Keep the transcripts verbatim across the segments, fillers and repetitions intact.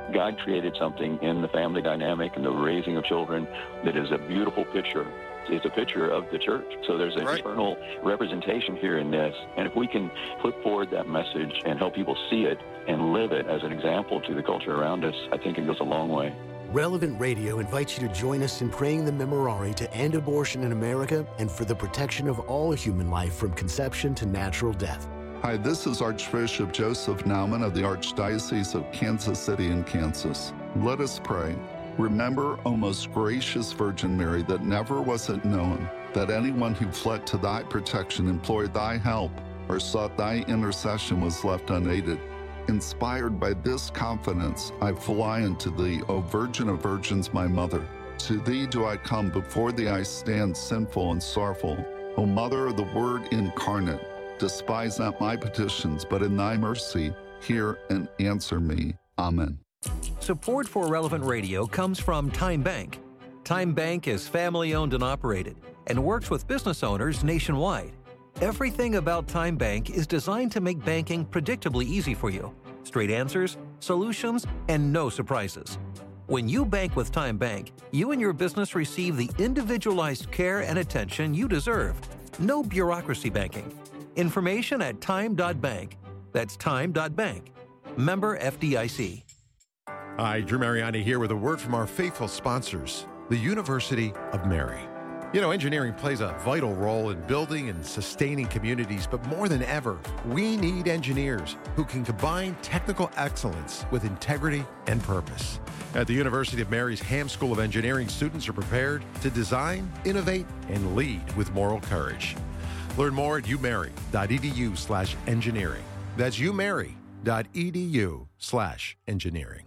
God created something in the family dynamic and the raising of children that is a beautiful picture. It's a picture of the church. So there's an Right. eternal representation here in this. And if we can put forward that message and help people see it and live it as an example to the culture around us, I think it goes a long way. Relevant Radio invites you to join us in praying the Memorare to end abortion in America and for the protection of all human life from conception to natural death. Hi, this is Archbishop Joseph Naumann of the Archdiocese of Kansas City in Kansas. Let us pray. Remember, O most gracious Virgin Mary, that never was it known that anyone who fled to thy protection, implored thy help, or sought thy intercession was left unaided. Inspired by this confidence, I fly unto thee, O Virgin of Virgins, my mother. To thee do I come, before thee I stand sinful and sorrowful. O Mother of the Word incarnate, despise not my petitions, but in thy mercy, hear and answer me. Amen. Support for Relevant Radio comes from Time Bank. Time Bank is family-owned and operated and works with business owners nationwide. Everything about Time Bank is designed to make banking predictably easy for you. Straight answers, solutions, and no surprises. When you bank with Time Bank, you and your business receive the individualized care and attention you deserve. No bureaucracy banking. Information at time dot bank. That's time dot bank. Member F D I C. Hi, Drew Mariani here with a word from our faithful sponsors, the University of Mary. You know, engineering plays a vital role in building and sustaining communities, but more than ever, we need engineers who can combine technical excellence with integrity and purpose. At the University of Mary's Ham School of Engineering, students are prepared to design, innovate, and lead with moral courage. Learn more at umary.edu slash engineering. That's umary.edu slash engineering.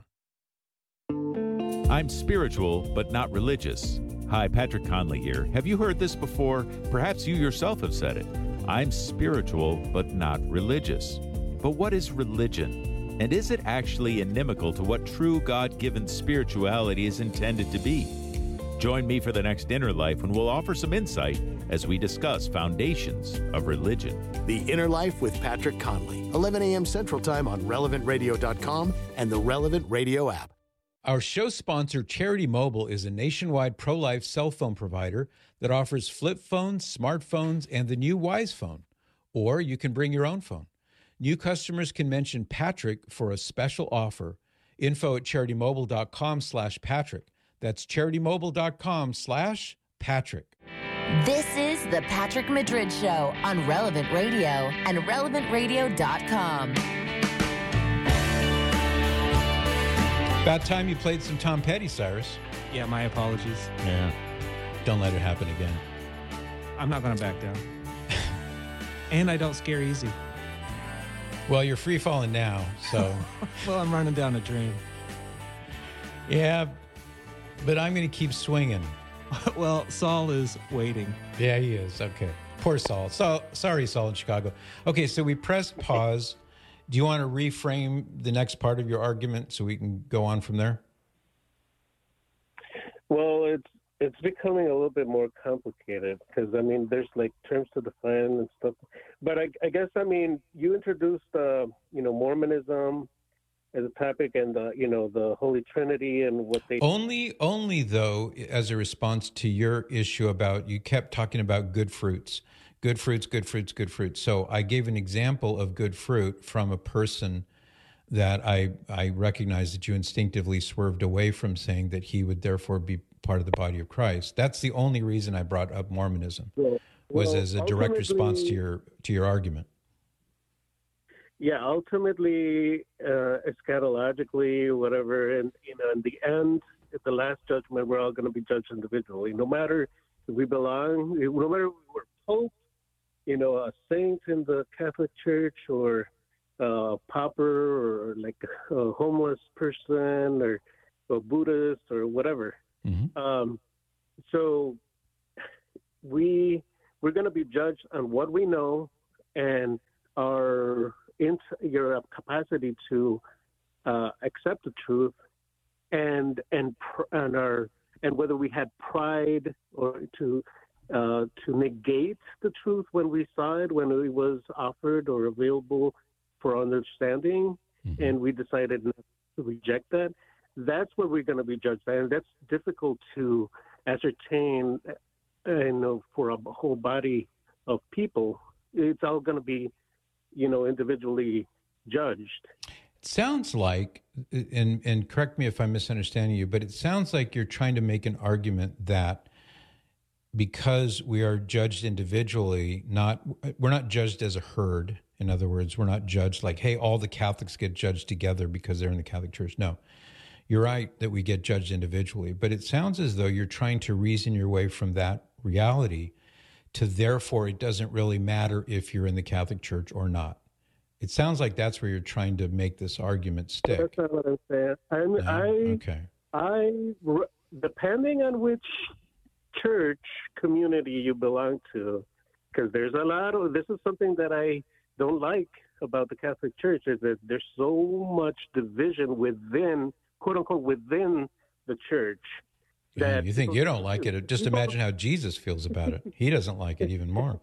I'm spiritual, but not religious. Hi, Patrick Conley here. Have you heard this before? Perhaps you yourself have said it. I'm spiritual, but not religious. But what is religion? And is it actually inimical to what true God-given spirituality is intended to be? Join me for the next Inner Life, and we'll offer some insight as we discuss foundations of religion. The Inner Life with Patrick Conley, eleven a.m. Central Time on relevant radio dot com and the Relevant Radio app. Our show sponsor, Charity Mobile, is a nationwide pro-life cell phone provider that offers flip phones, smartphones, and the new Wise Phone. Or you can bring your own phone. New customers can mention Patrick for a special offer. Info at charitymobile.com slash Patrick. That's charitymobile.com slash Patrick. This is the Patrick Madrid Show on Relevant Radio and relevant radio dot com. About time you played some Tom Petty, Cyrus. Yeah, my apologies. Yeah. Don't let it happen again. I'm not going to back down. And I don't scare easy. Well, you're free falling now, so. Well, I'm running down a dream. Yeah, but I'm going to keep swinging. Well, Saul is waiting. Yeah, he is. Okay. Poor Saul. So, sorry, Saul in Chicago. Okay, so we pressed pause. Do you want to reframe the next part of your argument so we can go on from there? Well, it's it's becoming a little bit more complicated because, I mean, there's like terms to define and stuff. But I, I guess, I mean, you introduced, uh, you know, Mormonism as a topic and, uh, you know, the Holy Trinity and what they... Only, only though, as a response to your issue about, you kept talking about good fruits. Good fruits, good fruits, good fruits. So I gave an example of good fruit from a person that I I recognize that you instinctively swerved away from saying that he would therefore be part of the body of Christ. That's the only reason I brought up Mormonism, well, was well, as a direct response to your to your argument. Yeah, ultimately, uh, eschatologically, whatever, and you know, in the end, at the last judgment, we're all going to be judged individually, no matter if we belong, no matter if we're Pope, you know, a saint in the Catholic Church, or a pauper, or like a homeless person, or a Buddhist, or whatever. Mm-hmm. Um, so we we're going to be judged on what we know and our in your capacity to uh, accept the truth, and and and our and whether we had pride or to. Uh, to negate the truth when we saw it, when it was offered or available for understanding, mm-hmm. and we decided not to reject that. that's what we're going to be judged by, and that's difficult to ascertain. You know, for a whole body of people, it's all going to be, you know, individually judged. It sounds like, and and correct me if I'm misunderstanding you, but it sounds like you're trying to make an argument that because we are judged individually, not we're not judged as a herd. In other words, we're not judged like, hey, all the Catholics get judged together because they're in the Catholic Church. No, you're right that we get judged individually, but it sounds as though you're trying to reason your way from that reality to therefore it doesn't really matter if you're in the Catholic Church or not. It sounds like that's where you're trying to make this argument stick. That's not what I'm saying. I'm, No? I, Okay. I, depending on which church community you belong to, because there's a lot of, this is something that I don't like about the Catholic Church, is that there's so much division within, quote unquote, within the church. Yeah, That you think you don't like it. Just imagine how Jesus feels about it. He doesn't like it even more.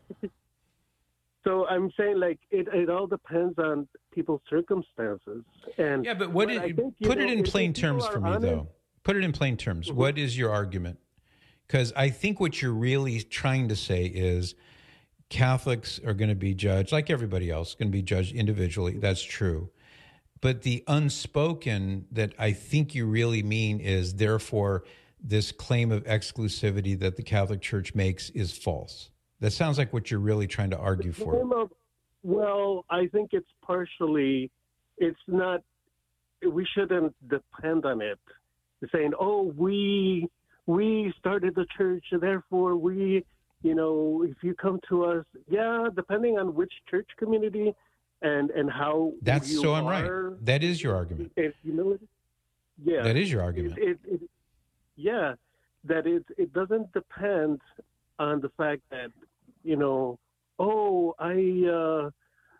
So I'm saying, like, it, it all depends on people's circumstances. And Yeah, but what but I it, think, you put know, it in if plain people terms are for me, honest- though. Put it in plain terms. Mhm. What is your argument? Because I think what you're really trying to say is Catholics are going to be judged, like everybody else, going to be judged individually. That's true. But the unspoken that I think you really mean is, therefore, this claim of exclusivity that the Catholic Church makes is false. That sounds like what you're really trying to argue for. Of, well, I think it's partially, it's not, we shouldn't depend on it. Saying, oh, we we started the church, therefore we, you know, if you come to us, yeah, depending on which church community and, and how That's you so I'm are, right. That is your argument. and humility. Yeah. That is your argument. It, it, it, yeah, that it, it doesn't depend on the fact that, you know, oh, I, uh,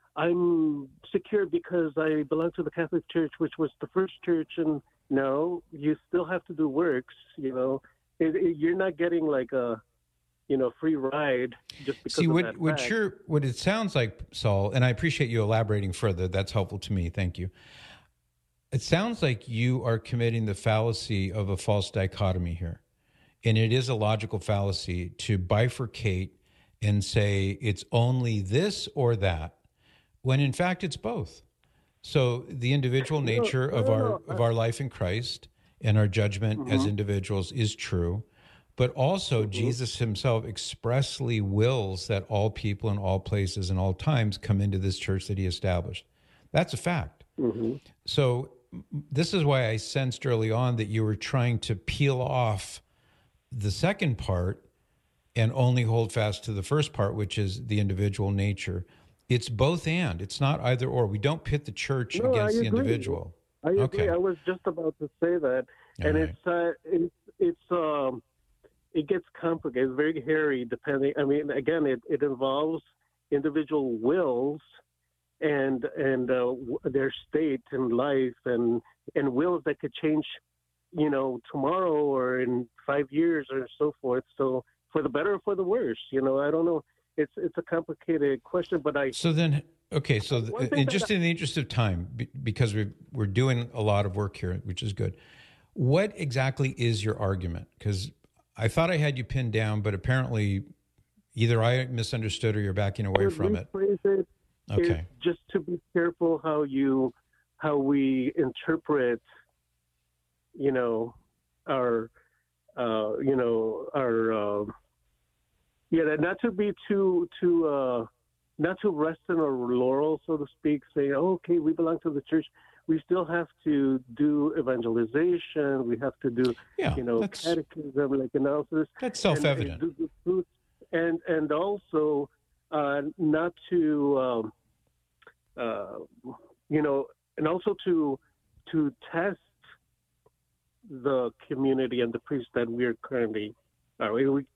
I'm secure because I belong to the Catholic Church, which was the first church. And no, you still have to do works, you know. It, it, you're not getting like a, you know, free ride just because See, of what, that what, fact. you're, what it sounds like, Saul, and I appreciate you elaborating further. That's helpful to me. Thank you. It sounds like you are committing the fallacy of a false dichotomy here. And it is a logical fallacy to bifurcate and say it's only this or that, when in fact it's both. So the individual nature of our of our life in Christ and our judgment mm-hmm. as individuals is true, but also mm-hmm. Jesus himself expressly wills that all people in all places and all times come into this church that he established. That's a fact. Mm-hmm. So this is why I sensed early on that you were trying to peel off the second part and only hold fast to the first part, which is the individual nature. It's both and. It's not either or. We don't pit the church no, against I the agree. individual. I agree. Okay. I was just about to say that, All and right. it's uh, it's it's um it gets complicated. It's very hairy. Depending, I mean, again, it, it involves individual wills and and uh, their state in life, and and wills that could change, you know, tomorrow or in five years or so forth. So for the better or for the worse, you know, I don't know. It's it's a complicated question, but I. So then, okay, so th- and just I, in the interest of time, b- because we're we're doing a lot of work here, which is good. What exactly is your argument? Because I thought I had you pinned down, but apparently, either I misunderstood or you're backing away from it. it. Okay. Just to be careful how you how we interpret, you know, our, uh, you know, our. Uh, Yeah, not to be too too uh, not to rest in our laurels, so to speak. Say, oh, okay, we belong to the church. We still have to do evangelization. We have to do, yeah, you know, catechism, like analysis. That's self-evident. And and, and, and also uh, not to, um, uh, you know, and also to to test the community and the priests that we are currently. Are we, we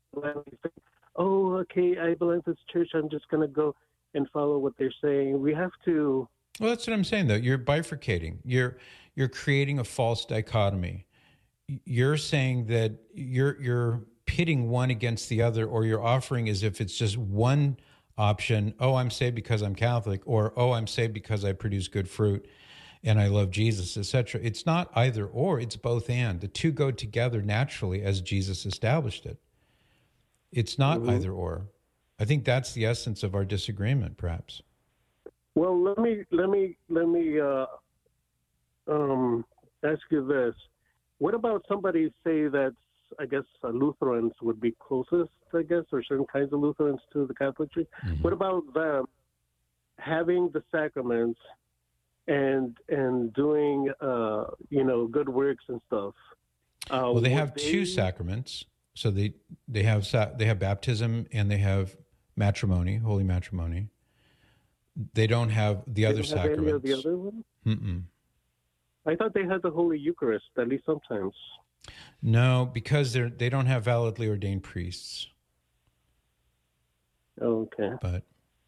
oh, okay, I belong to this church. I'm just going to go and follow what they're saying. We have to. Well, that's what I'm saying, though. You're bifurcating. You're you're creating a false dichotomy. You're saying that you're you're pitting one against the other, or you're offering as if it's just one option. Oh, I'm saved because I'm Catholic, or oh, I'm saved because I produce good fruit. and I love Jesus, et cetera. It's not either or, it's both and. The two go together naturally as Jesus established it. It's not mm-hmm. either or. I think that's the essence of our disagreement, perhaps. Well, let me let me let me uh, um, ask you this: what about somebody say that's, I guess, uh, Lutherans would be closest, I guess, or certain kinds of Lutherans to the Catholic Church? Mm-hmm. What about them having the sacraments and and doing uh, you know good works and stuff? Uh, well, they have they... two sacraments, so they they have they have baptism and they have matrimony, holy matrimony. They don't have the they other don't sacraments. Have any of the other ones? Mm-mm. I thought they had the Holy Eucharist, at least sometimes. No, because they're they don't have validly ordained priests. Okay. But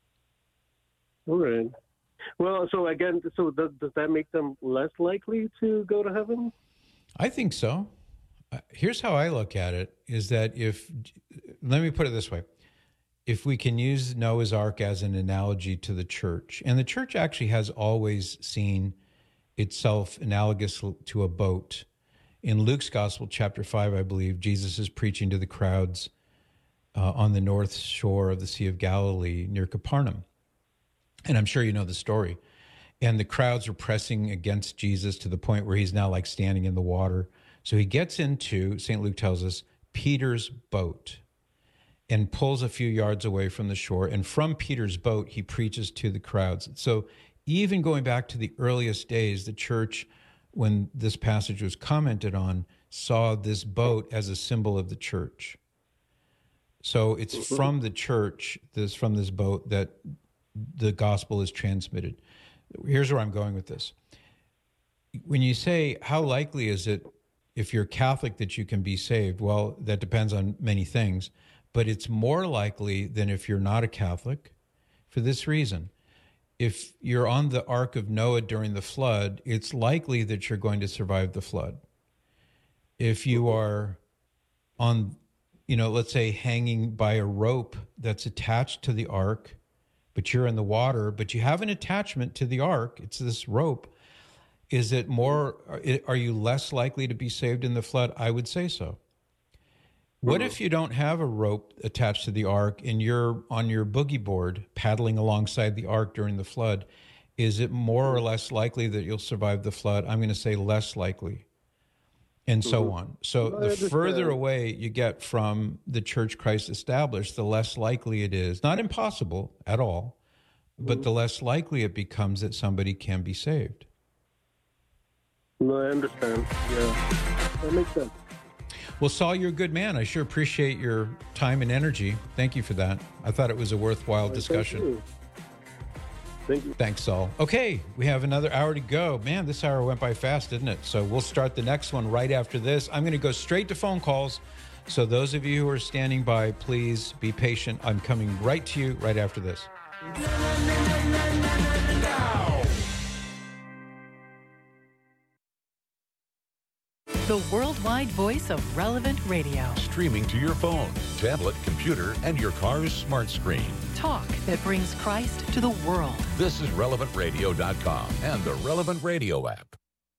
all right. Well, so again, so does, does that make them less likely to go to heaven? I think so. Here's how I look at it: is that if let me put it this way. If we can use Noah's Ark as an analogy to the church, and the church actually has always seen itself analogous to a boat. In Luke's Gospel, chapter five, I believe, Jesus is preaching to the crowds uh, on the north shore of the Sea of Galilee near Capernaum. And I'm sure you know the story. And the crowds are pressing against Jesus to the point where he's now like standing in the water. So he gets into, Saint Luke tells us, Peter's boat, and pulls a few yards away from the shore. And from Peter's boat, he preaches to the crowds. So even going back to the earliest days, the church, when this passage was commented on, saw this boat as a symbol of the church. So it's from the church, this from this boat, that the gospel is transmitted. Here's where I'm going with this. When you say, how likely is it, if you're Catholic, that you can be saved? Well, that depends on many things. But it's more likely than if you're not a Catholic, for this reason. If you're on the Ark of Noah during the flood, it's likely that you're going to survive the flood. If you are on, you know, let's say hanging by a rope that's attached to the Ark, but you're in the water, but you have an attachment to the Ark, it's this rope, is it more, are you less likely to be saved in the flood? I would say so. What if you don't have a rope attached to the Ark and you're on your boogie board paddling alongside the Ark during the flood? Is it more or less likely that you'll survive the flood? I'm going to say less likely, and so mm-hmm. on. So the further away you get from the church Christ established, the less likely it is, not impossible at all, but mm-hmm. the less likely it becomes that somebody can be saved. No, I understand. Yeah, that makes sense. Well, Saul, you're a good man. I sure appreciate your time and energy. Thank you for that. I thought it was a worthwhile well, discussion. Thank you. Thank you. Thanks, Saul. Okay, we have another hour to go. Man, this hour went by fast, didn't it? So we'll start the next one right after this. I'm going to go straight to phone calls. So those of you who are standing by, please be patient. I'm coming right to you right after this. The worldwide voice of Relevant Radio. Streaming to your phone, tablet, computer, and your car's smart screen. Talk that brings Christ to the world. This is relevant radio dot com and the Relevant Radio app.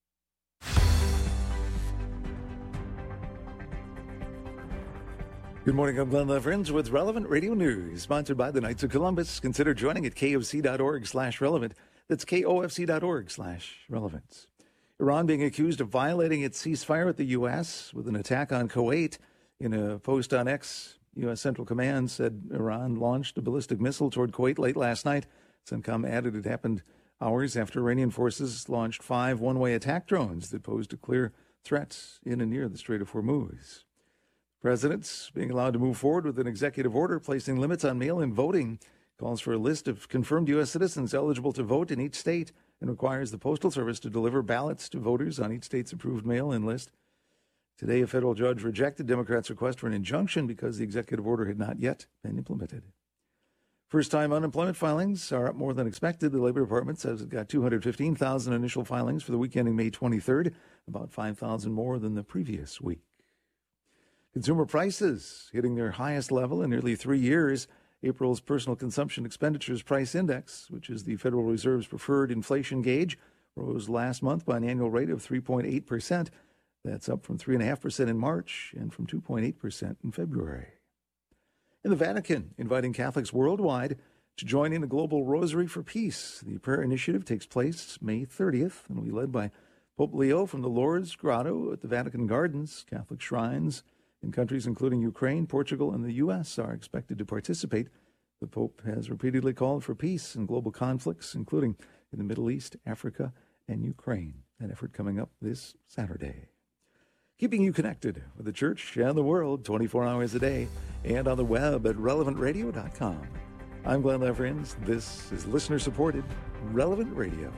Good morning, I'm Glenn Leverins with Relevant Radio News, sponsored by the Knights of Columbus. Consider joining at kofc.org slash relevant. That's kofc.org slash relevance. Iran being accused of violating its ceasefire with the U S with an attack on Kuwait. In a post on X, U S Central Command said Iran launched a ballistic missile toward Kuwait late last night. CENTCOM added it happened hours after Iranian forces launched five one-way attack drones that posed a clear threat in and near the Strait of Hormuz. President's being allowed to move forward with an executive order placing limits on mail-in voting. Calls for a list of confirmed U S citizens eligible to vote in each state and requires the Postal Service to deliver ballots to voters on each state's approved mail-in list. Today, a federal judge rejected Democrats' request for an injunction because the executive order had not yet been implemented. First-time unemployment filings are up more than expected. The Labor Department says it got two hundred fifteen thousand initial filings for the week ending May twenty-third, about five thousand more than the previous week. Consumer prices hitting their highest level in nearly three years. April's Personal Consumption Expenditures Price Index, which is the Federal Reserve's preferred inflation gauge, rose last month by an annual rate of three point eight percent. That's up from three point five percent in March and from two point eight percent in February. In the Vatican, inviting Catholics worldwide to join in the Global Rosary for Peace. The prayer initiative takes place May thirtieth and will be led by Pope Leo from the Lourdes Grotto at the Vatican Gardens. Catholic shrines in countries including Ukraine, Portugal, and the U S are expected to participate. The Pope has repeatedly called for peace in global conflicts, including in the Middle East, Africa, and Ukraine. That effort coming up this Saturday. Keeping you connected with the church and the world twenty-four hours a day and on the web at relevant radio dot com. I'm Glenn Leverins. This is listener-supported Relevant Radio.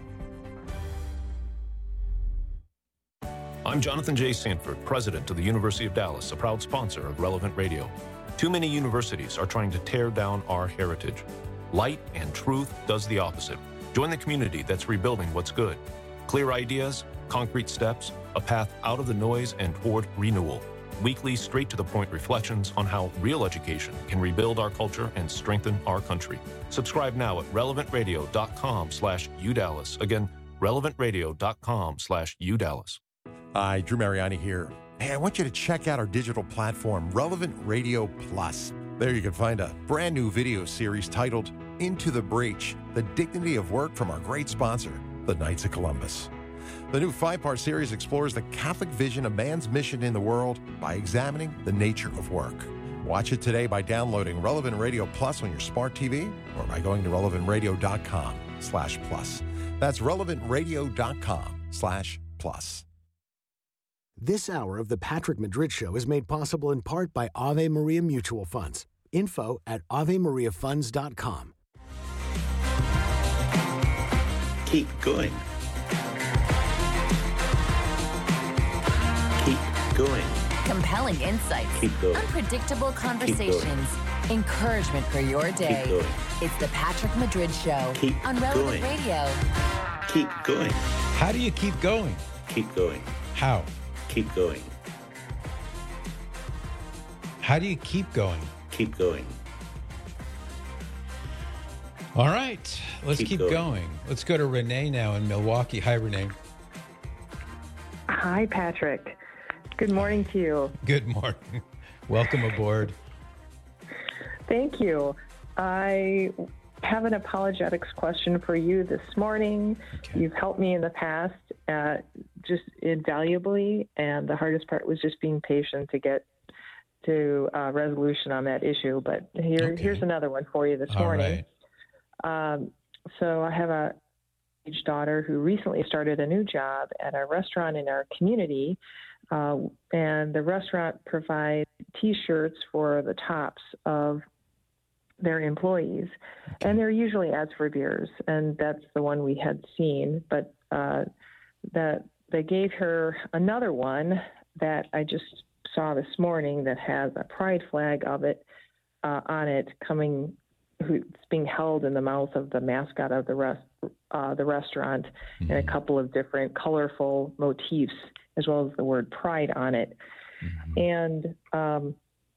I'm Jonathan J. Sanford, president of the University of Dallas, a proud sponsor of Relevant Radio. Too many universities are trying to tear down our heritage. Light and Truth does the opposite. Join the community that's rebuilding what's good. Clear ideas, concrete steps, a path out of the noise and toward renewal. Weekly, straight-to-the-point reflections on how real education can rebuild our culture and strengthen our country. Subscribe now at relevant radio dot com slash U Dallas. Again, relevant radio dot com slash U Dallas. Hi, Drew Mariani here. Hey, I want you to check out our digital platform, Relevant Radio Plus. There you can find a brand new video series titled Into the Breach, The Dignity of Work from our great sponsor, the Knights of Columbus. The new five-part series explores the Catholic vision of man's mission in the world by examining the nature of work. Watch it today by downloading Relevant Radio Plus on your smart T V or by going to relevant radio dot com slash plus. That's relevant radio dot com slash plus. This hour of the Patrick Madrid Show is made possible in part by Ave Maria Mutual Funds. Info at ave maria funds dot com. Keep going. Keep going. Compelling insights. Keep going. Unpredictable conversations. Encouragement for your day. Keep going. It's the Patrick Madrid Show Keep on Relevant going. Radio. Keep going. How do you keep going? Keep going. How? Keep going. How do you keep going? Keep going. All right, let's keep, Keep going. going. Let's go to Renee now in Milwaukee. Hi, Renee. Hi, Patrick. Good morning to you. Good morning. Welcome aboard. Thank you. I have an apologetics question for you this morning. Okay. You've helped me in the past uh, just invaluably, and the hardest part was just being patient to get to uh, resolution on that issue. But here, okay. here's another one for you this All morning. Right. Um, so I have a teenage daughter who recently started a new job at a restaurant in our community, uh, and the restaurant provides T-shirts for the tops of their employees, okay. and they're usually ads for beers, and that's the one we had seen. But uh, that they gave her another one that I just saw this morning that has a pride flag of it uh, on it coming. Who's being held in the mouth of the mascot of the rest, uh, the restaurant, mm-hmm. and a couple of different colorful motifs, as well as the word pride on it. Mm-hmm. And um,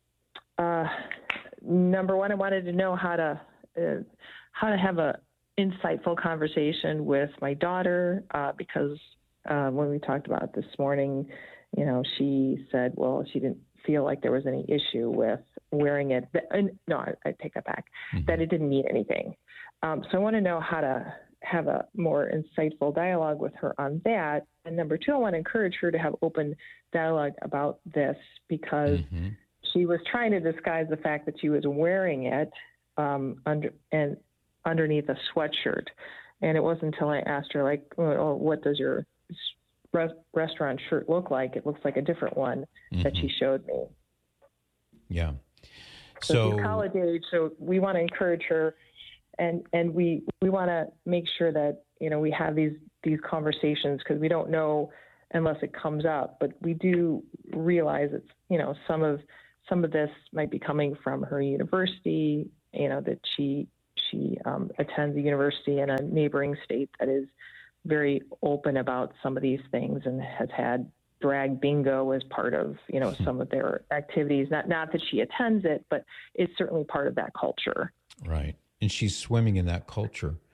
uh, number one, I wanted to know how to uh, how to have a insightful conversation with my daughter uh, because uh, when we talked about it this morning, you know, she said, well, she didn't feel like there was any issue with wearing it. But, uh, no, I, I take that back, mm-hmm. that it didn't mean anything. Um, so I want to know how to have a more insightful dialogue with her on that. And number two, I want to encourage her to have open dialogue about this because mm-hmm. she was trying to disguise the fact that she was wearing it um, under and underneath a sweatshirt. And it wasn't until I asked her, like, oh, what does your restaurant shirt look like? It looks like a different one mm-hmm. that she showed me. Yeah. So, so she's college age, so we want to encourage her, and and we we want to make sure that you know we have these these conversations because we don't know unless it comes up, but we do realize it's you know some of some of this might be coming from her university. You know that she she um, attends a university in a neighboring state that is very open about some of these things and has had drag bingo as part of, you know, some of their activities. Not not that she attends it, but it's certainly part of that culture. Right. And she's swimming in that culture.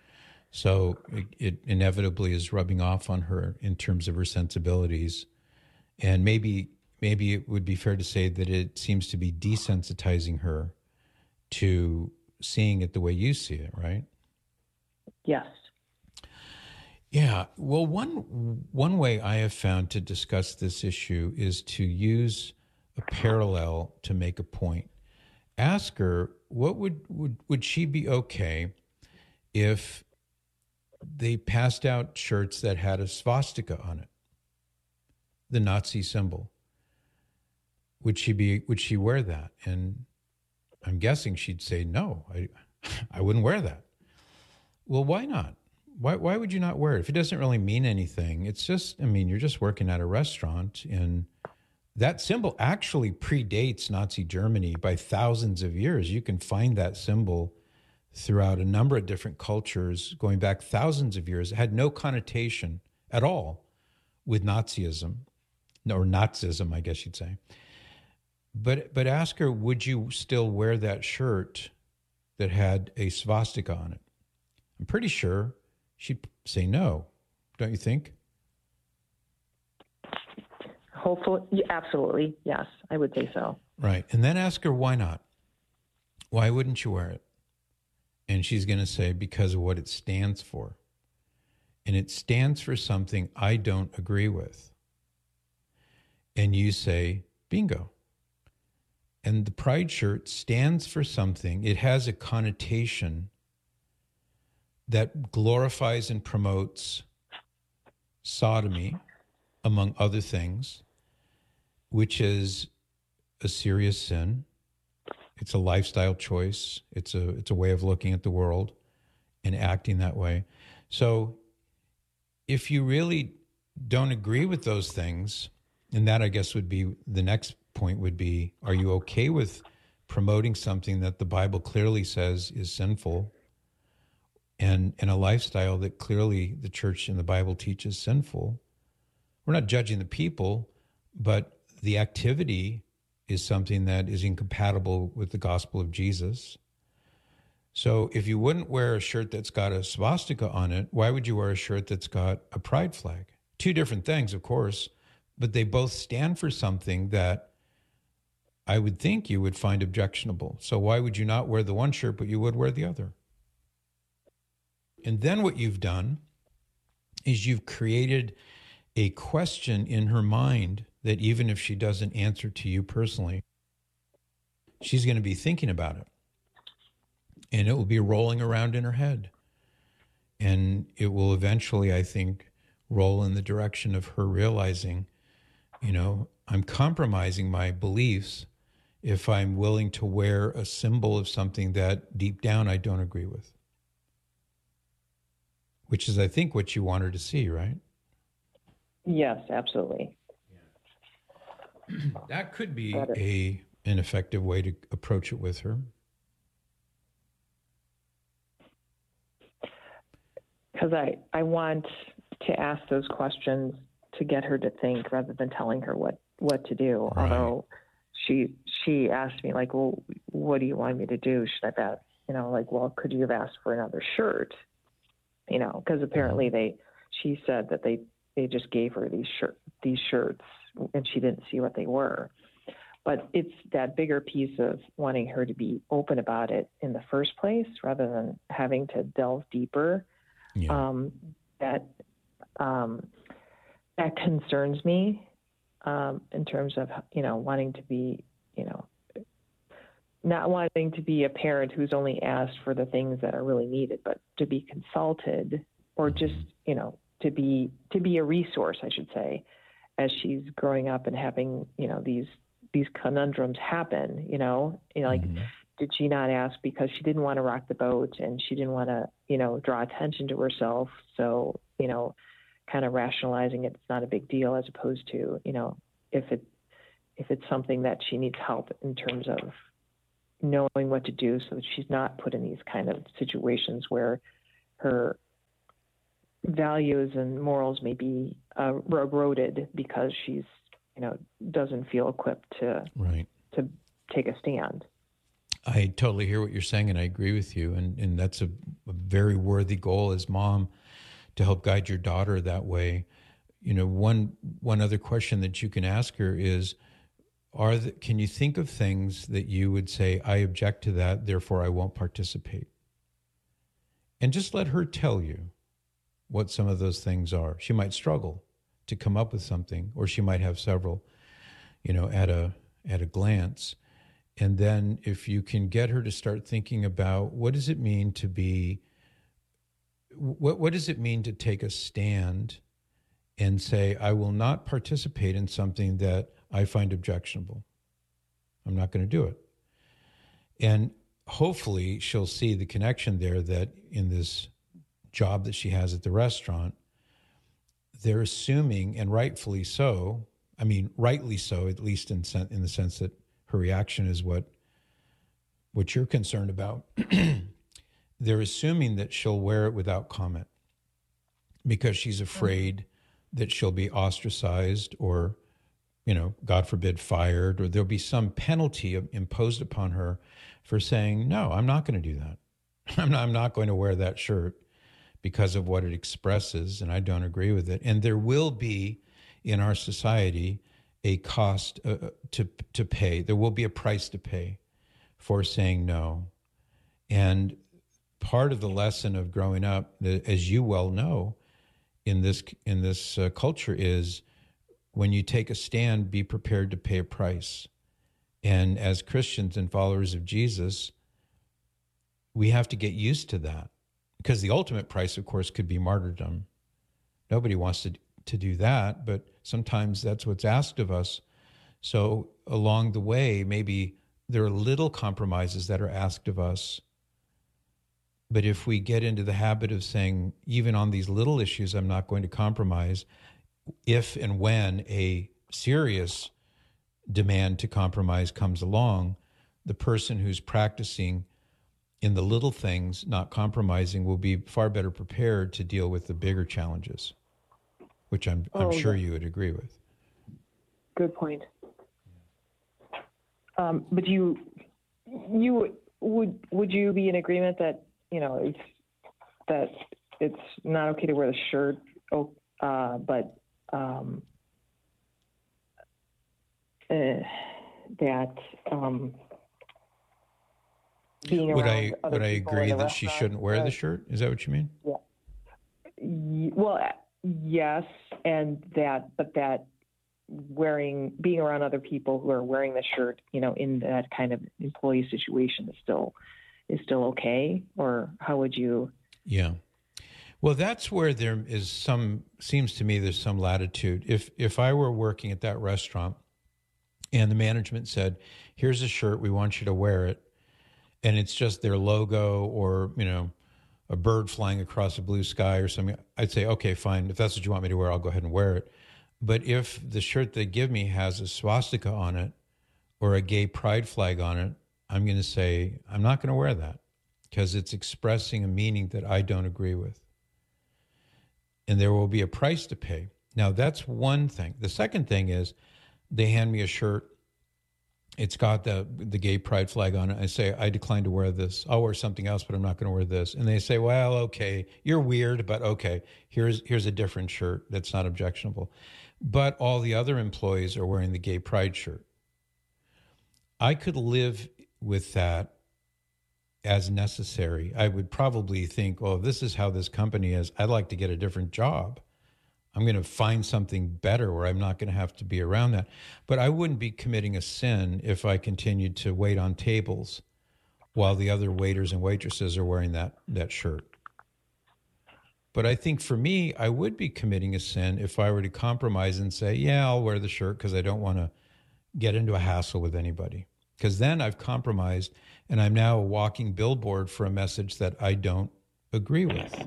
So it, it inevitably is rubbing off on her in terms of her sensibilities. And maybe maybe it would be fair to say that it seems to be desensitizing her to seeing it the way you see it, right? Yes. Yeah. Well, one one way I have found to discuss this issue is to use a parallel to make a point. Ask her, what would, would, would she be okay if they passed out shirts that had a swastika on it, the Nazi symbol? Would she be, would she wear that? And I'm guessing she'd say, no, I, I wouldn't wear that. Well, why not? Why, why would you not wear it? If it doesn't really mean anything, it's just, I mean, you're just working at a restaurant, and that symbol actually predates Nazi Germany by thousands of years. You can find that symbol throughout a number of different cultures going back thousands of years. It had no connotation at all with Nazism, or Nazism, I guess you'd say. But but ask her, would you still wear that shirt that had a swastika on it? I'm pretty sure she'd say no, don't you think? Hopefully, yeah, absolutely, yes, I would say so. Right, and then ask her why not? Why wouldn't you wear it? And she's going to say, because of what it stands for. And it stands for something I don't agree with. And you say, bingo. And the pride shirt stands for something. It has a connotation that glorifies and promotes sodomy, among other things, which is a serious sin. It's a lifestyle choice. It's a it's a way of looking at the world and acting that way. So if you really don't agree with those things, and that I guess would be the next point would be, are you okay with promoting something that the Bible clearly says is sinful, and, and a lifestyle that clearly the church and the Bible teaches sinful? We're not judging the people, but the activity is something that is incompatible with the gospel of Jesus. So if you wouldn't wear a shirt that's got a swastika on it, why would you wear a shirt that's got a pride flag? Two different things, of course, but they both stand for something that I would think you would find objectionable. So why would you not wear the one shirt, but you would wear the other? And then what you've done is you've created a question in her mind that even if she doesn't answer to you personally, she's going to be thinking about it. And it will be rolling around in her head. And it will eventually, I think, roll in the direction of her realizing, you know, I'm compromising my beliefs if I'm willing to wear a symbol of something that deep down I don't agree with. Which is, I think, what you want her to see, right? Yes, absolutely. That could be a an effective way to approach it with her. Because I, I want to ask those questions to get her to think rather than telling her what, what to do. Right. Although she she asked me, like, well, what do you want me to do? Should I bet, you know, like, well, could you have asked for another shirt? You know, because apparently they, she said that they, they just gave her these shirt, these shirts, and she didn't see what they were. But it's that bigger piece of wanting her to be open about it in the first place, rather than having to delve deeper. Yeah. Um, that um, that concerns me um, in terms of, you know, wanting to be, you know, not wanting to be a parent who's only asked for the things that are really needed, but to be consulted, or just, you know, to be to be a resource, I should say, as she's growing up and having, you know, these these conundrums happen. You know, you know, like, mm-hmm. did she not ask because she didn't want to rock the boat and she didn't want to, you know, draw attention to herself? So, you know, kind of rationalizing it, it's not a big deal, as opposed to, you know, if it if it's something that she needs help in terms of knowing what to do, so that she's not put in these kind of situations where her values and morals may be uh, eroded because she's, you know, doesn't feel equipped to right. to take a stand. I totally hear what you're saying, and I agree with you. And, and that's a, a very worthy goal as mom to help guide your daughter that way. You know, one one other question that you can ask her is, are the, can you think of things that you would say, I object to that, therefore I won't participate? And just let her tell you what some of those things are. She might struggle to come up with something, or she might have several, you know, at a at a glance. And then if you can get her to start thinking about, what does it mean to be, what what does it mean to take a stand and say, I will not participate in something that I find objectionable. I'm not going to do it. And hopefully she'll see the connection there, that in this job that she has at the restaurant, they're assuming, and rightfully so, I mean, rightly so, at least in, sen- in the sense that her reaction is what, what you're concerned about. They're assuming that she'll wear it without comment because she's afraid that she'll be ostracized or, you know, God forbid, fired, or there'll be some penalty imposed upon her for saying, no, I'm not going to do that. I'm not, I'm not going to wear that shirt because of what it expresses, and I don't agree with it. And there will be in our society a cost uh, to to pay. There will be a price to pay for saying no. And part of the lesson of growing up, as you well know, in this in this uh, culture is, when you take a stand, be prepared to pay a price. And as Christians and followers of Jesus, we have to get used to that, because the ultimate price, of course, could be martyrdom. Nobody wants to to do that, but sometimes that's what's asked of us. So along the way, maybe there are little compromises that are asked of us. But if we get into the habit of saying, even on these little issues, I'm not going to compromise, if and when a serious demand to compromise comes along, the person who's practicing in the little things, not compromising, will be far better prepared to deal with the bigger challenges, which I'm, I'm oh, sure yeah. you would agree with. Good point. Um, but you, you would would you be in agreement that, you know, it's that it's not okay to wear the shirt, oh, uh, but um, uh, that um, being would around I other would I people agree in the that she restaurant, shouldn't wear uh, the shirt? Is that what you mean? Yeah. Y- Well, yes, and that, but that wearing, being around other people who are wearing the shirt, you know, in that kind of employee situation is still is still okay, or how would you? Yeah. Well, that's where there is some, seems to me there's some latitude. If if I were working at that restaurant and the management said, here's a shirt, we want you to wear it, and it's just their logo or, you know, a bird flying across a blue sky or something, I'd say, okay, fine. If that's what you want me to wear, I'll go ahead and wear it. But if the shirt they give me has a swastika on it or a gay pride flag on it, I'm going to say, I'm not going to wear that because it's expressing a meaning that I don't agree with. And there will be a price to pay. Now, that's one thing. The second thing is they hand me a shirt. It's got the the gay pride flag on it. I say, I decline to wear this. I'll wear something else, but I'm not going to wear this. And they say, well, okay, you're weird, but okay, here's here's a different shirt that's not objectionable. But all the other employees are wearing the gay pride shirt. I could live with that as necessary. I would probably think, oh, this is how this company is. I'd like to get a different job. I'm going to find something better where I'm not going to have to be around that. But I wouldn't be committing a sin if I continued to wait on tables while the other waiters and waitresses are wearing that, that shirt. But I think for me, I would be committing a sin if I were to compromise and say, yeah, I'll wear the shirt because I don't want to get into a hassle with anybody. Because then I've compromised and I'm now a walking billboard for a message that I don't agree with.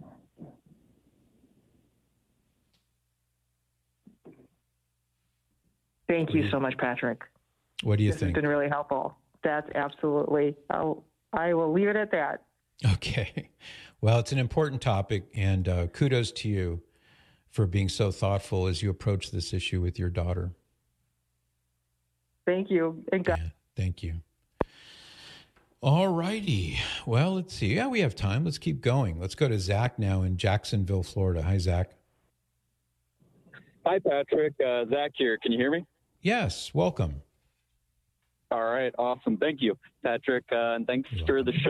Thank you so much, Patrick. What do you this think? This has been really helpful. That's absolutely, I'll, I will leave it at that. Okay. Well, it's an important topic, and uh, kudos to you for being so thoughtful as you approach this issue with your daughter. Thank you. And God- yeah, thank you. All righty. Well, let's see. Yeah, we have time. Let's keep going. Let's go to Zach now in Jacksonville, Florida. Hi, Zach. Hi, Patrick. Uh, Zach here. Can you hear me? Yes. Welcome. All right. Awesome. Thank you, Patrick. Uh, and thanks for the show.